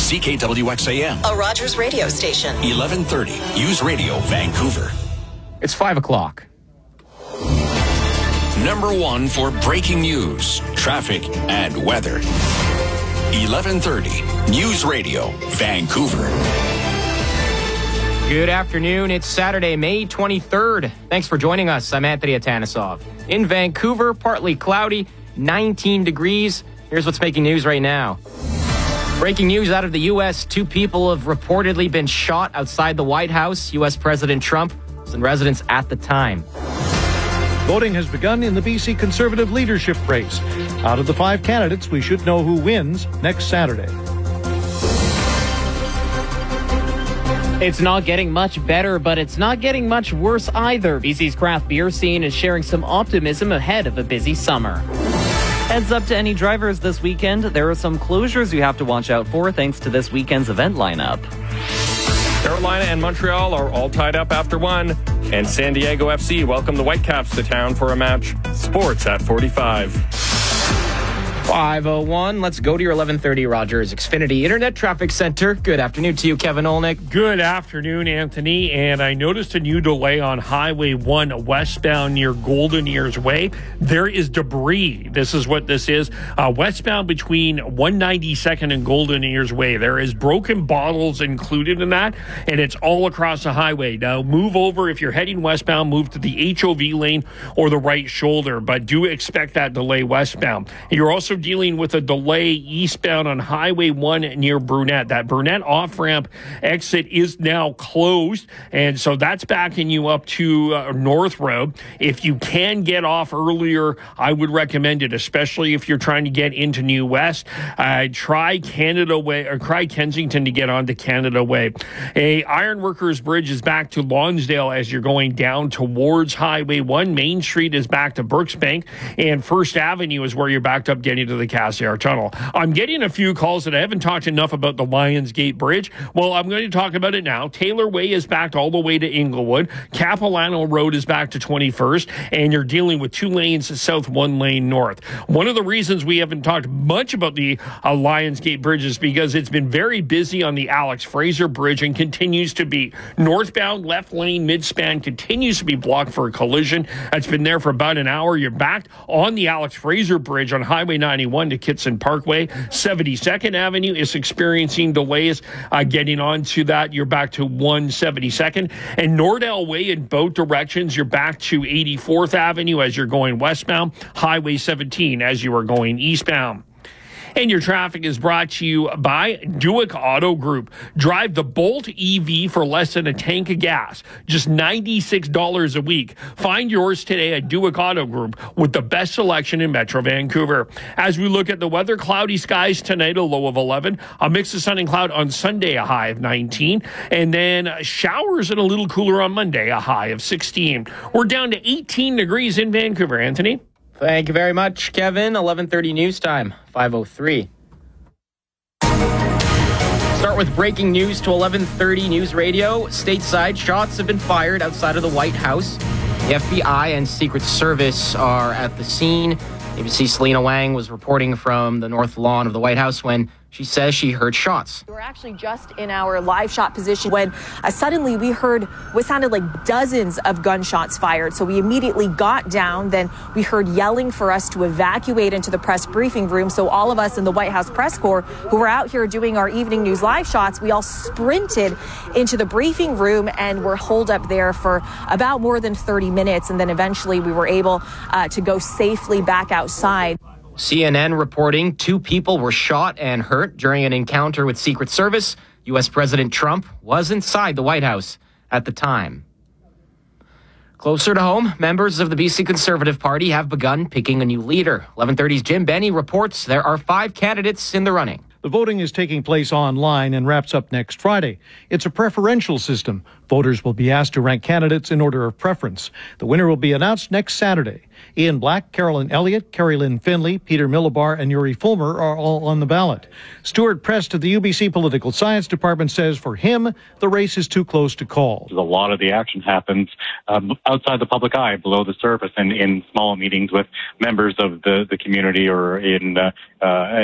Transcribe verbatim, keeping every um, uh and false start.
C K W X A M. A Rogers radio station. eleven thirty News Radio Vancouver. It's five o'clock. Number one for breaking news, traffic, and weather. eleven thirty News Radio Vancouver. Good afternoon. It's Saturday, May twenty-third. Thanks for joining us. I'm Anthony Atanisov. In Vancouver, partly cloudy, nineteen degrees. Here's what's making news right now. Breaking news out of the U S. Two people have reportedly been shot outside the White House. U S. President Trump was in residence at the time. Voting has begun in the B C Conservative leadership race. Out of the five candidates, we should know who wins next Saturday. It's not getting much better, but it's not getting much worse either. B C's craft beer scene is sharing some optimism ahead of a busy summer. Heads up to any drivers this weekend. There are some closures you have to watch out for thanks to this weekend's event lineup. Carolina and Montreal are all tied up after one. And San Diego F C welcome the Whitecaps to town for a match. Sports at forty-five. five oh one. Let's go to your eleven thirty Rogers Xfinity Internet Traffic Center. Good afternoon to you, Kevin Olnick. Good afternoon, Anthony. And I noticed a new delay on Highway one westbound near Golden Ears Way. There is debris. This is what this is. Uh, westbound between one ninety-second and Golden Ears Way. There is broken bottles included in that, and it's all across the highway. Now, move over. If you're heading westbound, move to the H O V lane or the right shoulder, but do expect that delay westbound. You're also dealing with a delay eastbound on Highway one near Brunette. That Brunette off-ramp exit is now closed, and so that's backing you up to uh, North Road. If you can get off earlier, I would recommend it, especially if you're trying to get into New West. Uh, try Canada Way, or try Kensington to get onto Canada Way. A Ironworkers Bridge is back to Lonsdale as you're going down towards Highway one. Main Street is back to Brooksbank, and First Avenue is where you're backed up getting to the Cassiar Tunnel. I'm getting a few calls that I haven't talked enough about the Lions Gate Bridge. Well, I'm going to talk about it now. Taylor Way is backed all the way to Inglewood. Capilano Road is back to twenty-first, and you're dealing with two lanes south, one lane north. One of the reasons we haven't talked much about the uh, Lions Gate Bridge is because it's been very busy on the Alex Fraser Bridge and continues to be. Northbound left lane midspan continues to be blocked for a collision. It's been there for about an hour. You're backed on the Alex Fraser Bridge on Highway ninety-one to Kitson Parkway. seventy-second Avenue is experiencing delays uh, getting onto that. You're back to one seventy-second. And Nordell Way in both directions, you're back to eighty-fourth Avenue as you're going westbound. Highway seventeen as you are going eastbound. And your traffic is brought to you by Duick Auto Group. Drive the Bolt E V for less than a tank of gas, just ninety-six dollars a week. Find yours today at Duick Auto Group with the best selection in Metro Vancouver. As we look at the weather, cloudy skies tonight, a low of eleven. A mix of sun and cloud on Sunday, a high of nineteen. And then showers and a little cooler on Monday, a high of sixteen. We're down to eighteen degrees in Vancouver, Anthony. Thank you very much, Kevin. eleven thirty news time, five oh three. Start with breaking news to eleven thirty News Radio. Stateside, shots have been fired outside of the White House. The F B I and Secret Service are at the scene. A B C's Selena Wang was reporting from the north lawn of the White House when she says she heard shots. We were actually just in our live shot position when uh, suddenly we heard what sounded like dozens of gunshots fired. So we immediately got down. Then we heard yelling for us to evacuate into the press briefing room. So all of us in the White House press corps who were out here doing our evening news live shots, we all sprinted into the briefing room and were holed up there for about more than thirty minutes. And then eventually we were able uh, to go safely back outside. C N N reporting two people were shot and hurt during an encounter with Secret Service. U S President Trump was inside the White House at the time. Closer to home, members of the B C Conservative Party have begun picking a new leader. eleven thirty's Jim Benny reports there are five candidates in the running. The voting is taking place online and wraps up next Friday. It's a preferential system. Voters will be asked to rank candidates in order of preference. The winner will be announced next Saturday. Ian Black, Carolyn Elliott, Carrie Lynn Finley, Peter Millibar, and Yuri Fulmer are all on the ballot. Stuart Prest of the U B C Political Science Department says for him, the race is too close to call. A lot of the action happens um, outside the public eye, below the surface, and in small meetings with members of the, the community or in uh, uh,